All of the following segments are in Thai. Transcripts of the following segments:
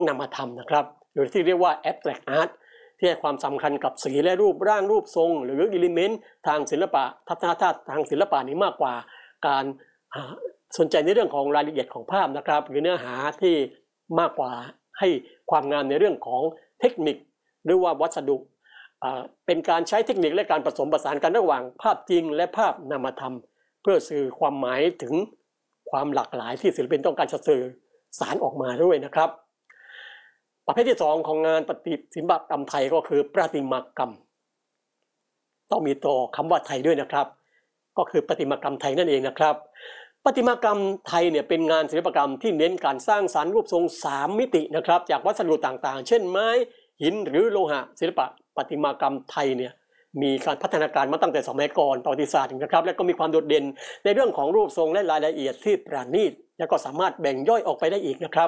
นามธรรมนะครับหรือที่เรียกว่า abstract art ที่ให้ความสำคัญกับสีและรูปร่างรูปทรงหรืออิเลเมนต์ทางศิลปะทัศนคติทางศิลปะนี้มากกว่าการสนใจในเรื่องของรายละเอียดของภาพนะครับหรือเนื้อหาที่มากกว่าให้ความงามในเรื่องของเทคนิคหรือว่าวัสดุเป็นการใช้เทคนิคและการผสมผสานกันระหว่างภาพจริงและภาพนามธรรมเพื่อสื่อความหมายถึงความหลากหลายที่ศิลปินต้องการจะสื่อสารออกมาด้วยนะครับประเภทที่2ของงานประติศิลปกรรมไทยก็คือประติมากรรมต้องมีตัวคำว่าไทยด้วยนะครับก็คือประติมากรรมไทยนั่นเองนะครับประติมากรรมไทยเนี่ยเป็นงานศิลปกรรมที่เน้นการสร้างสรรค์รูปทรง3มิตินะครับจากวัสดุต่างๆเช่นไม้หินหรือโลหะศิลปะประติมากรรมไทยเนี่ยมีการพัฒนาการมาตั้งแต่สมัยก่อนประวัติศาสตร์นะครับและก็มีความโดดเด่นในเรื่องของรูปทรงและรายละเอียดที่ประณีตและก็สามารถแบ่งย่อยออกไปได้อีกนะครับ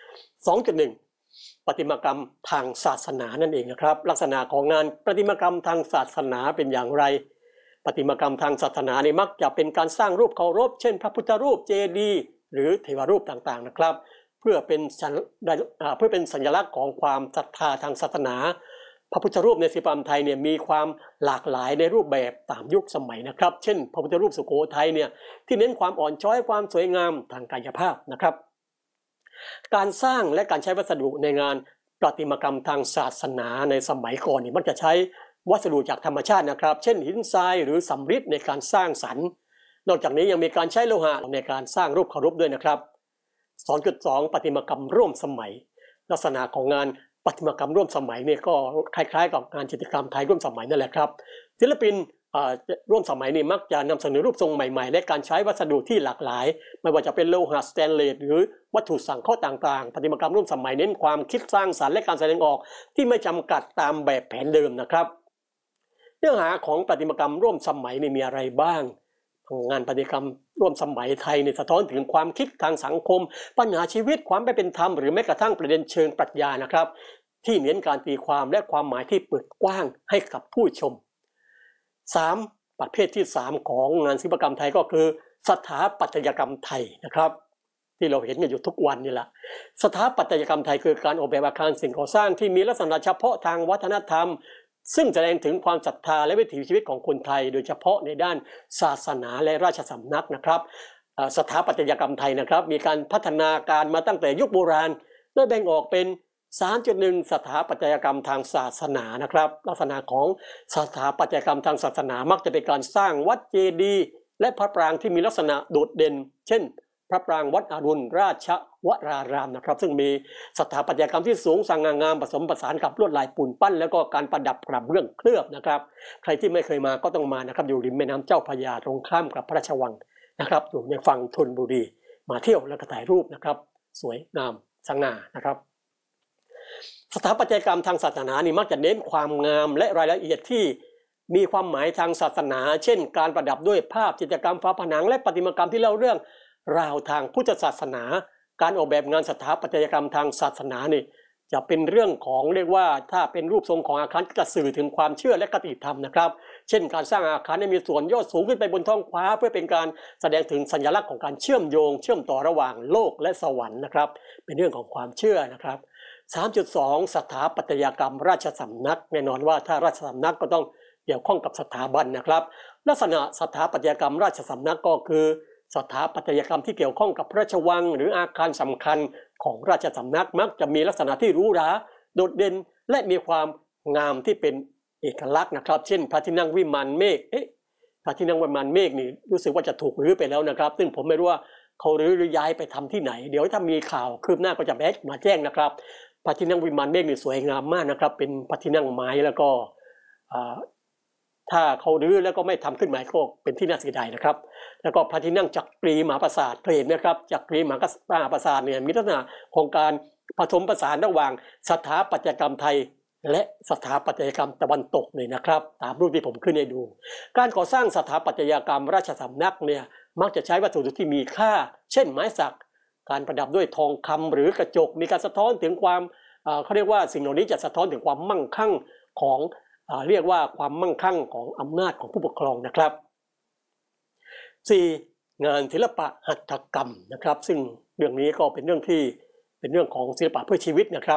2.1 ประติมากรรมทางศาสนานั่นเองนะครับลักษณะของงานประติมากรรมทางศาสนาเป็นอย่างไรประติมากรรมทางศาสนานี่มักจะเป็นการสร้างรูปเคารพเช่นพระพุทธรูปเจดีย์หรือเทวรูปต่างๆนะครับเพื่อเป็นสัญลักษณ์ของความศรัทธาทางศาสนาพระพุทธรูปในศิลปกรรมไทยเนี่ยมีความหลากหลายในรูปแบบตามยุคสมัยนะครับเช่นพระพุทธรูปสุโขทัยเนี่ยที่เน้นความอ่อนช้อยความสวยงามทางกายภาพนะครับการสร้างและการใช้วัสดุในงานประติมากรรมทางศาสนาในสมัยก่อนนี่มักจะใช้วัสดุจากธรรมชาตินะครับเช่นหินทรายหรือสำริดในการสร้างสรรค์นอกจากนี้ยังมีการใช้โลหะในการสร้างรูปเคารพด้วยนะครับ 2.2 ประติมากรรมร่วมสมัยลักษณะของงานประติมากรรมร่วมสมัยนี่ก็คล้ายๆกับงานจิตรกรรมไทยร่วมสมัยนั่นแหละครับศิลปินร่วมสมัยนี้มักจะนำเสนอรูปทรงใหม่ๆและการใช้วัสดุที่หลากหลายไม่ว่าจะเป็นโลหะสแตนเลสหรือวัตถุสังเคราะห์ต่างๆประติมากรรมร่วมสมัยเน้นความคิดสร้างสรรค์และการแสดงออกที่ไม่จำกัดตามแบบแผนเดิมนะครับเนื้อหาของประติมากรรมร่วมสมัยนี่มีอะไรบ้างงานประติมากรรมร่วมสมัยไทยสะท้อนถึงความคิดทางสังคมปัญหาชีวิตความไม่เป็นธรรมหรือแม้กระทั่งประเด็นเชิงปรัชญานะครับที่เน้นการตีความและความหมายที่เปิดกว้างให้กับผู้ชม 3. ประเภทที่3ของงานศิลปกรรมไทยก็คือสถาปัตยกรรมไทยนะครับที่เราเห็นกันอยู่ทุกวันนี่แหละสถาปัตยกรรมไทยคือการออกแบบอาคารสิ่งก่อสร้างที่มีลักษณะเฉพาะทางวัฒนธรรมซึ่งแสดงถึงความศรัทธาและวิถีชีวิตของคนไทยโดยเฉพาะในด้านศาสนาและราชสำนักนะครับสถาปัตยกรรมไทยนะครับมีการพัฒนาการมาตั้งแต่ยุคโบราณโดยแบ่งออกเป็น 3.1 สถาปัตยกรรมทางศาสนานะครับลักษณะของสถาปัตยกรรมทางศาสนามักจะเป็นการสร้างวัดเจดีย์และพระปรางที่มีลักษณะโดดเด่นเช่นพระปรางวัดอรุณราชวรารามนะครับซึ่งมีสถาปัตยกรรมที่สูงสง่างามผสมผสานกับลวดลายปูนปั้นแล้วก็การประดับกระเบื้องเคลือบนะครับใครที่ไม่เคยมาก็ต้องมานะครับอยู่ริมแม่น้ำเจ้าพระยาตรงข้ามกับพระราชวังนะครับอยู่ในฝั่งธนบุรีมาเที่ยวแล้วก็ถ่ายรูปนะครับสวยงามสง่านะครับสถาปัตยกรรมทางศาสนานี่มักจะเน้นความงามและรายละเอียดที่มีความหมายทางศาสนาเช่นการประดับด้วยภาพจิตรกรรมฝาผนังและประติมากรรมที่เล่าเรื่องราวทางพุทธศาสนาการออกแบบงานสถาปัตยกรรมทางศาสนานี่จะเป็นเรื่องของเรียกว่าถ้าเป็นรูปทรงของอาคารจะสื่อถึงความเชื่อและคติธรรมนะครับเช่นการสร้างอาคารให้มีส่วนยอดสูงขึ้นไปบนท้องฟ้าเพื่อเป็นการแสดงถึงสัญลักษณ์ของการเชื่อมโยงเชื่อมต่อระหว่างโลกและสวรรค์นะครับเป็นเรื่องของความเชื่อนะครับ 3.2 สถาปัตยกรรมราชสำนักแน่นอนว่าถ้าราชสำนักก็ต้องเกี่ยวข้องกับสถาบันนะครับลักษณะสถาปัตยกรรมราชสำนักก็คือสถาปัตยกรรมที่เกี่ยวข้องกับพระราชวังหรืออาคารสำคัญของราชสำนักมักจะมีลักษณะที่หรูหราโดดเด่นและมีความงามที่เป็นเอกลักษณ์นะครับเช่นพระที่นั่งวิมานเมฆพระที่นั่งวิมานเมฆนี่รู้สึกว่าจะถูกรื้อไปแล้วนะครับซึ่งผมไม่รู้ว่าเขารื้อหรือย้ายไปทำที่ไหนเดี๋ยวถ้ามีข่าวคืบหน้าก็จะมาแจ้งนะครับพระที่นั่งวิมานเมฆนี่สวยงามมากนะครับเป็นพระที่นั่งไม้แล้วก็ถ้าเขารื้อแล้วก็ไม่ทำขึ้นใหม่ก็เป็นที่น่าเสียดายนะครับแล้วก็พระที่นั่งจักรีมหาปราสาทเห็นไหมครับจักรีมหาปราสาทเนี่ยมีลักษณะของการผสมผสานระหว่างสถาปัตยกรรมไทยและสถาปัตยกรรมตะวันตกเลยนะครับตามรูปที่ผมขึ้นให้ดูการก่อสร้างสถาปัตยกรรมราชสำนักเนี่ยมักจะใช้วัสดุที่มีค่าเช่นไม้สักการประดับด้วยทองคำหรือกระจกมีการสะท้อนถึงความเขาเรียกว่าสิ่งเหล่านี้จะสะท้อนถึงความมั่งคั่งของเรียกว่าความมั่งคั่งของอำนาจของผู้ปกครองนะครับ 4. งานศิลปะหัตถกรรมนะครับซึ่งเรื่องนี้ก็เป็นเรื่องที่เป็นเรื่องของศิลปะเพื่อชีวิตนะครับ